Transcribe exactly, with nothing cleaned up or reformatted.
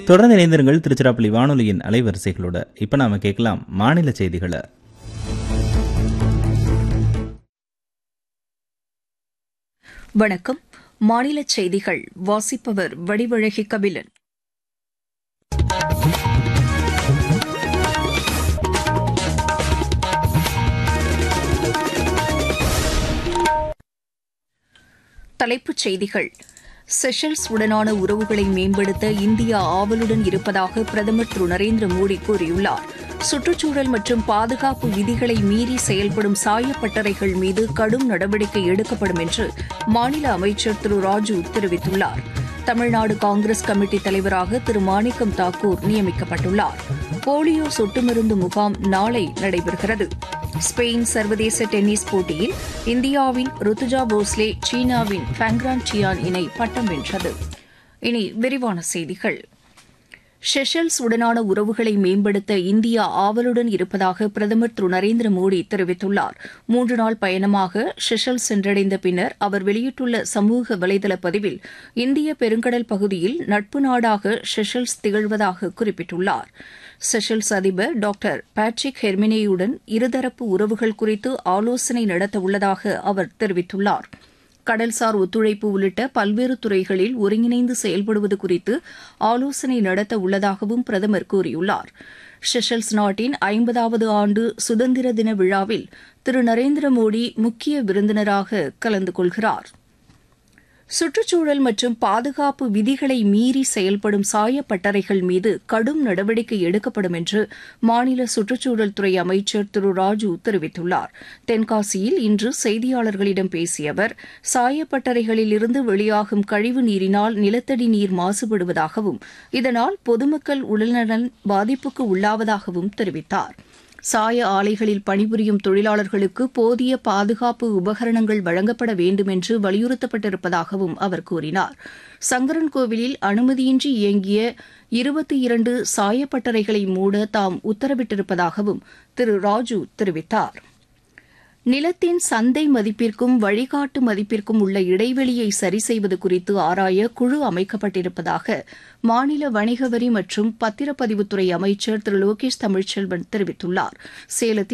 தொடர்ந்து இணைந்திருங்கள் திருச்சிராப்பள்ளி வானொலியின் அலைவரிசைகளோட. இப்ப நாம கேட்கலாம் மாநில செய்திகளை. வணக்கம். மாநில செய்திகள் வாசிப்பவர் வடிவழகி கபிலன். தலைப்புச் செய்திகள். செஷல்ஸ் உடனான உறவுகளை மேம்படுத்த இந்தியா ஆவலுடன் இருப்பதாக பிரதமர் திரு நரேந்திர மோடி கூறியுள்ளார். சுற்றுச்சூழல் மற்றும் பாதுகாப்பு விதிகளை மீறி செயல்படும் சாயப்பட்டறைகள் மீது கடும் நடவடிக்கை எடுக்கப்படும் என்று மாநில அமைச்சர் திரு ராஜு தெரிவித்துள்ளார். தமிழ்நாடு காங்கிரஸ் கமிட்டி தலைவராக திரு மாணிக்கம் தாக்கூர் நியமிக்கப்பட்டுள்ளார். போலியோ சொட்டு மருந்து முகாம் நாளை நடைபெறுகிறது. ஸ்பெயின் சர்வதேச டென்னிஸ் போட்டியில் இந்தியாவின் ருத்துஜா போஸ்லே சீனாவின் ஃபேங்ரான் சியான் இணை பட்டம் வென்றது. இனி விரிவான செய்திகள். செஷல்ஸ் உடனான உறவுகளை மேம்படுத்த இந்தியா ஆவலுடன் இருப்பதாக பிரதமர் திரு நரேந்திர மோடி தெரிவித்துள்ளார். மூன்று நாள் பயணமாக செஷல்ஸ் சென்றடைந்த பின்னர் அவர் வெளியிட்டுள்ள சமூக வலைதள பதிவில் இந்திய பெருங்கடல் பகுதியில் நட்பு நாடாக செஷல்ஸ் திகழ்வதாக குறிப்பிட்டுள்ளார். செஷல்ஸ் அதிபர் டாக்டர் பேட்ரிக் ஹெர்மினேயுடன் இருதரப்பு உறவுகள் குறித்து ஆலோசனை நடத்த உள்ளதாக அவர் தெரிவித்துள்ளார். கடல்சார் ஒத்துழைப்பு உள்ளிட்ட பல்வேறு துறைகளில் ஒருங்கிணைந்து செயல்படுவது குறித்து ஆலோசனை நடத்த உள்ளதாகவும் பிரதமர் கூறியுள்ளார். செஷல்ஸ் நாட்டின் ஐம்பதாவது ஆண்டு சுதந்திர தின விழாவில் திரு நரேந்திர மோடி முக்கிய விருந்தினராக கலந்து கொள்கிறார். சுற்றுச்சூழல் மற்றும் பாதுகாப்பு விதிகளை மீறி செயல்படும் சாயப்பட்டறைகள் மீது கடும் நடவடிக்கை எடுக்கப்படும் என்று மாநில சுற்றுச்சூழல் துறை அமைச்சர் திரு ராஜு தெரிவித்துள்ளார். தென்காசியில் இன்று செய்தியாளர்களிடம் பேசிய அவர், சாயப்பட்டறைகளில் இருந்து வெளியாகும் கழிவு நீரினால் நிலத்தடி நீர் மாசுபடுவதாகவும் இதனால் பொதுமக்கள் உடல்நலன் பாதிப்புக்கு உள்ளாவதாகவும் தெரிவித்தார். சாய ஆலைகளில் பணிபுரியும் தொழிலாளர்களுக்கு போதிய பாதுகாப்பு உபகரணங்கள் வழங்கப்பட வேண்டும் என்று வலியுறுத்தப்பட்டிருப்பதாகவும் அவர் கூறினார். சங்கரன்கோவிலில் அனுமதியின்றி இயங்கிய இருபத்தி இரண்டு சாயப்பட்டறைகளை மூட தாம் உத்தரவிட்டிருப்பதாகவும் திரு ராஜு தெரிவித்தார். நிலத்தின் சந்தை மதிப்பிற்கும் வழிகாட்டு மதிப்பிற்கும் உள்ள இடைவெளியை சரி செய்வது குறித்து ஆராய குழு அமைக்கப்பட்டிருப்பதாக மாநில வணிக வரி மற்றும் பத்திரப்பதிவுத்துறை அமைச்சர் திரு லோகேஷ் தமிழ்ச்செல்வன் தெரிவித்துள்ளார். சேலத்தில்